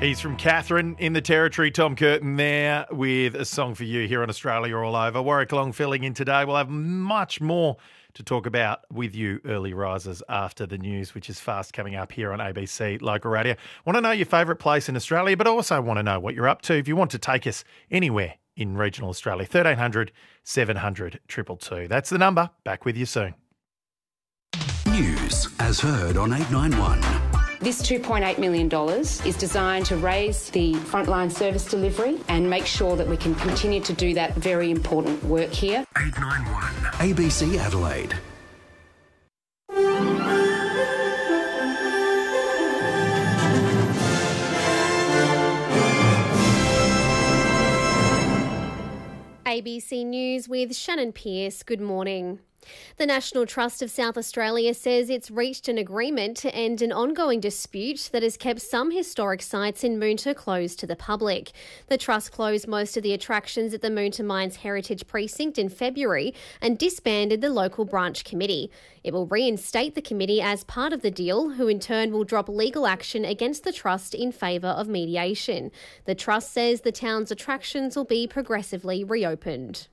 He's from Catherine in the Territory. Tom Curtin there with a song for you here on Australia All Over. Warwick Long filling in today. We'll have much more to talk about with you early risers after the news, which is fast coming up here on ABC Local Radio. Want to know your favourite place in Australia, but also want to know what you're up to if you want to take us anywhere in regional Australia. 1300 700 222. That's the number. Back with you soon. News as heard on 891. This $2.8 million is designed to raise the frontline service delivery and make sure that we can continue to do that very important work here. 891 ABC Adelaide. ABC News with Shannon Pearce. Good morning. The National Trust of South Australia says it's reached an agreement to end an ongoing dispute that has kept some historic sites in Moonta closed to the public. The Trust closed most of the attractions at the Moonta Mines Heritage Precinct in February and disbanded the local branch committee. It will reinstate the committee as part of the deal, who in turn will drop legal action against the Trust in favour of mediation. The Trust says the town's attractions will be progressively reopened.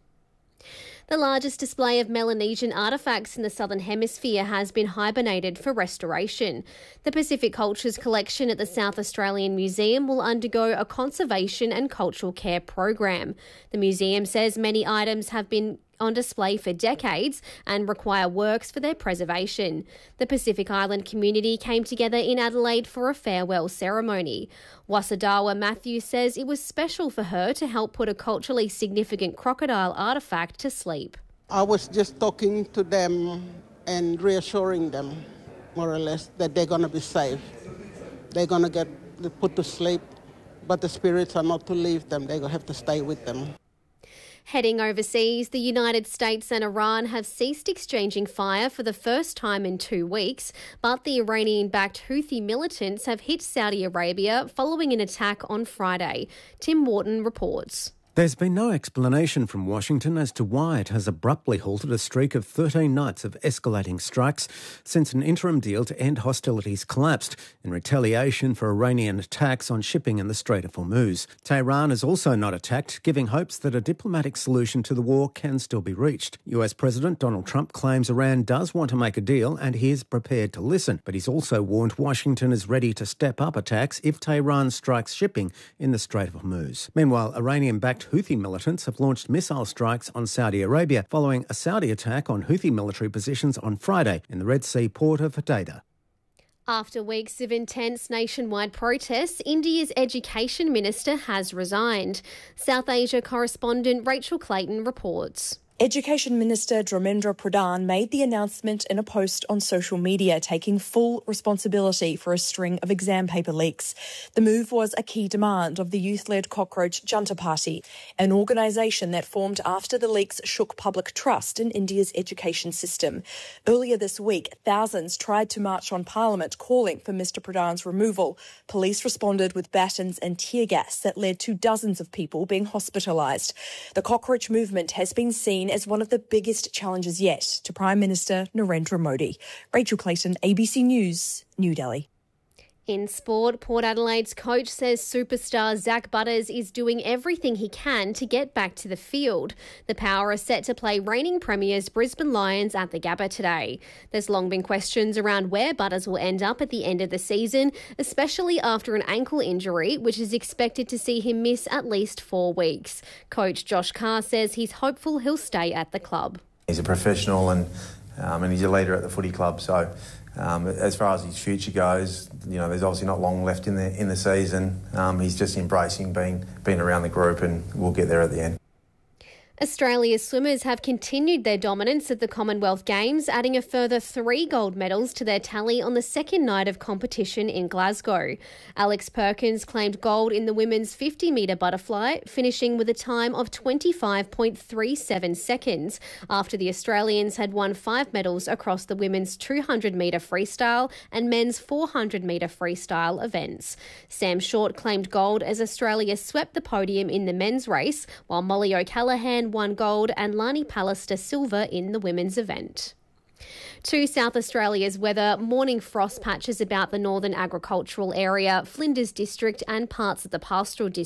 The largest display of Melanesian artefacts in the Southern Hemisphere has been hibernated for restoration. The Pacific Cultures collection at the South Australian Museum will undergo a conservation and cultural care program. The museum says many items have been on display for decades and require works for their preservation. The Pacific Island community came together in Adelaide for a farewell ceremony. Wasadawa Matthews says it was special for her to help put a culturally significant crocodile artefact to sleep. I was just talking to them and reassuring them, more or less, that they're going to be safe. They're going to get put to sleep, but the spirits are not to leave them. They're going to have to stay with them. Heading overseas, the United States and Iran have ceased exchanging fire for the first time in 2 weeks, but the Iranian-backed Houthi militants have hit Saudi Arabia following an attack on Friday. Tim Wharton reports. There's been no explanation from Washington as to why it has abruptly halted a streak of 13 nights of escalating strikes since an interim deal to end hostilities collapsed in retaliation for Iranian attacks on shipping in the Strait of Hormuz. Tehran has also not attacked, giving hopes that a diplomatic solution to the war can still be reached. US President Donald Trump claims Iran does want to make a deal and he is prepared to listen, but he's also warned Washington is ready to step up attacks if Tehran strikes shipping in the Strait of Hormuz. Meanwhile, Iranian-backed Houthi militants have launched missile strikes on Saudi Arabia following a Saudi attack on Houthi military positions on Friday in the Red Sea port of Hodeidah. After weeks of intense nationwide protests, India's Education Minister has resigned. South Asia correspondent Rachel Clayton reports. Education Minister Dharmendra Pradhan made the announcement in a post on social media, taking full responsibility for a string of exam paper leaks. The move was a key demand of the youth-led Cockroach Junta Party, an organisation that formed after the leaks shook public trust in India's education system. Earlier this week, thousands tried to march on Parliament calling for Mr Pradhan's removal. Police responded with batons and tear gas that led to dozens of people being hospitalised. The Cockroach movement has been seen as one of the biggest challenges yet to Prime Minister Narendra Modi. Rachel Clayton, ABC News, New Delhi. In sport, Port Adelaide's coach says superstar Zach Butters is doing everything he can to get back to the field. The Power are set to play reigning premiers Brisbane Lions at the Gabba today. There's long been questions around where Butters will end up at the end of the season, especially after an ankle injury, which is expected to see him miss at least 4 weeks. Coach Josh Carr says he's hopeful he'll stay at the club. He's a professional and he's a leader at the footy club, so as far as his future goes, there's obviously not long left in the season. He's just embracing being around the group, and we'll get there at the end. Australia's swimmers have continued their dominance at the Commonwealth Games, adding a further 3 gold medals to their tally on the second night of competition in Glasgow. Alex Perkins claimed gold in the women's 50-metre butterfly, finishing with a time of 25.37 seconds, after the Australians had won 5 medals across the women's 200-metre freestyle and men's 400-metre freestyle events. Sam Short claimed gold as Australia swept the podium in the men's race, while Molly O'Callaghan won gold and Lani Pallister silver in the women's event. To South Australia's weather, morning frost patches about the northern agricultural area, Flinders District and parts of the Pastoral District.